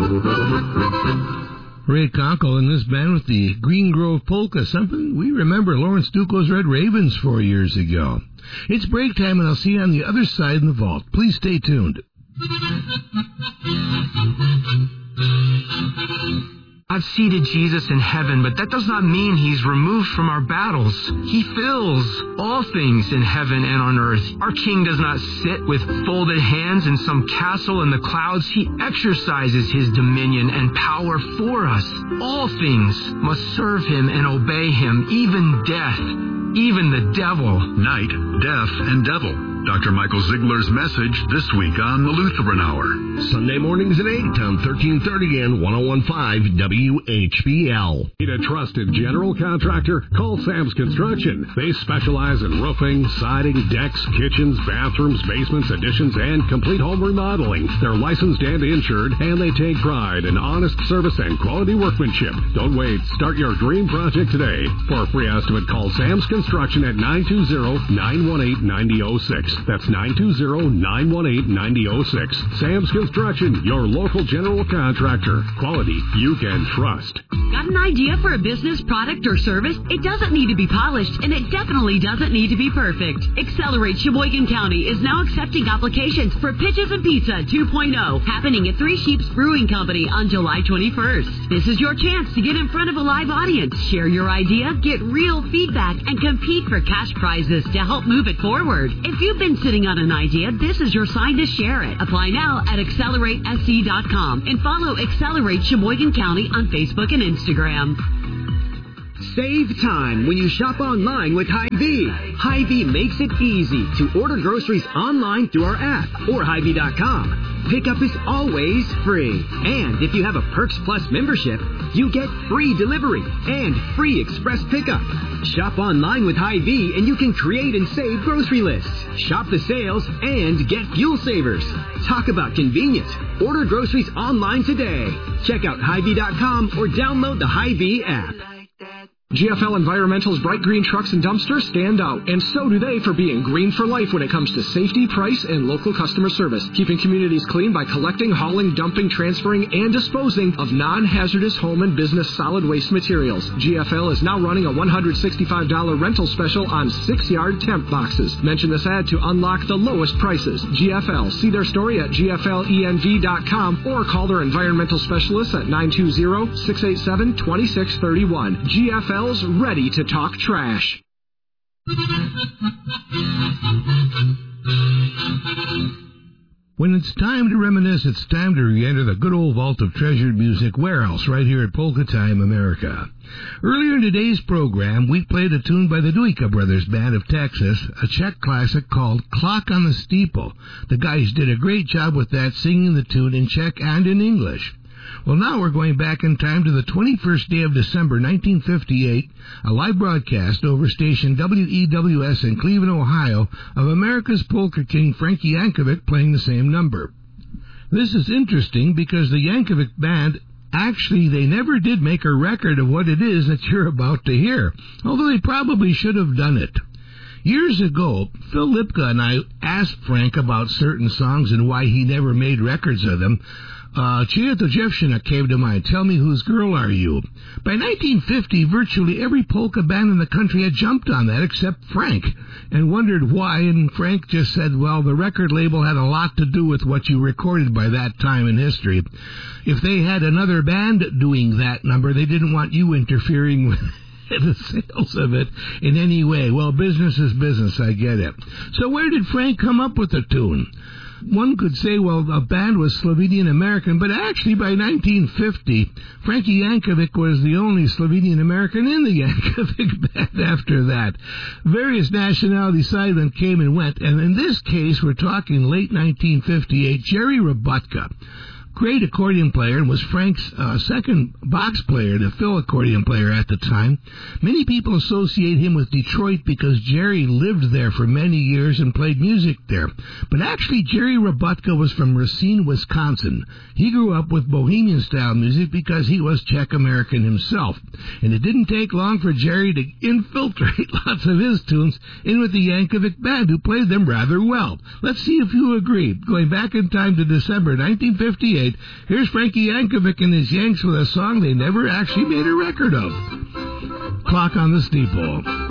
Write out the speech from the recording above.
Ray Conkle and this band with the Green Grove Polka, something we remember Lawrence Duco's Red Ravens 4 years ago. It's break time, and I'll see you on the other side in the vault. Please stay tuned. I've seated Jesus in heaven, but that does not mean he's removed from our battles. He fills all things in heaven and on earth. Our King does not sit with folded hands in some castle in the clouds. He exercises his dominion and power for us. All things must serve him and obey him, even death, even the devil. Night, death, and devil. Dr. Michael Ziegler's message this week on the Lutheran Hour. Sunday mornings at 8 on 1330 and 1015 WHBL. Need a trusted general contractor? Call Sam's Construction. They specialize in roofing, siding, decks, kitchens, bathrooms, basements, additions, and complete home remodeling. They're licensed and insured, and they take pride in honest service and quality workmanship. Don't wait. Start your dream project today. For a free estimate, call Sam's Construction at 920-918-9006. That's 920-918-9006. Sam's Construction, your local general contractor. Quality you can trust. Got an idea for a business, product, or service? It doesn't need to be polished, and it definitely doesn't need to be perfect. Accelerate Sheboygan County is now accepting applications for Pitches and Pizza 2.0, happening at Three Sheeps Brewing Company on July 21st. This is your chance to get in front of a live audience, share your idea, get real feedback, and compete for cash prizes to help move it forward. If you've been sitting on an idea, this is your sign to share it. Apply now at AccelerateSC.com and follow Accelerate Sheboygan County on Facebook and Instagram. Save time when you shop online with Hy-Vee. Hy-Vee makes it easy to order groceries online through our app or Hy-Vee.com. Pickup is always free. And if you have a Perks Plus membership, you get free delivery and free express pickup. Shop online with Hy-Vee and you can create and save grocery lists. Shop the sales and get fuel savers. Talk about convenience. Order groceries online today. Check out Hy-Vee.com or download the Hy-Vee app. GFL Environmental's bright green trucks and dumpsters stand out, and so do they for being green for life when it comes to safety, price, and local customer service. Keeping communities clean by collecting, hauling, dumping, transferring, and disposing of non-hazardous home and business solid waste materials. GFL is now running a $165 rental special on 6-yard temp boxes. Mention this ad to unlock the lowest prices. GFL. See their story at GFLENV.com or call their environmental specialist at 920-687-2631. GFL ready to talk trash. When it's time to reminisce, it's time to re-enter the good old vault of treasured music. Where else? Right here at Polka Time America. Earlier in today's program, we played a tune by the Duica Brothers Band of Texas, a Czech classic called Clock on the Steeple. The guys did a great job with that, singing the tune in Czech and in English. Well, now we're going back in time to the 21st day of December, 1958, a live broadcast over station WEWS in Cleveland, Ohio, of America's Polka King Frankie Yankovic playing the same number. This is interesting because the Yankovic Band, actually, they never did make a record of what it is that you're about to hear, although they probably should have done it. Years ago, Phil Lipka and I asked Frank about certain songs and why he never made records of them. Chieta Jevshina came to mind. Tell me, whose girl are you? By 1950, virtually every polka band in the country had jumped on that except Frank and wondered why, and Frank just said, well, the record label had a lot to do with what you recorded by that time in history. If they had another band doing that number, they didn't want you interfering with the sales of it in any way. Well, business is business, I get it. So where did Frank come up with the tune? One could say, well, the band was Slovenian-American, but actually by 1950, Frankie Yankovic was the only Slovenian-American in the Yankovic band after that. Various nationalities silent came and went, and in this case, we're talking late 1958, Jerry Robotka. Great accordion player and was Frank's second box player, the fill accordion player at the time. Many people associate him with Detroit because Jerry lived there for many years and played music there. But actually, Jerry Robotka was from Racine, Wisconsin. He grew up with Bohemian-style music because he was Czech-American himself. And it didn't take long for Jerry to infiltrate lots of his tunes in with the Yankovic Band, who played them rather well. Let's see if you agree. Going back in time to December 1958, tonight. Here's Frankie Yankovic and his Yanks with a song they never actually made a record of. Clock on the Steeple.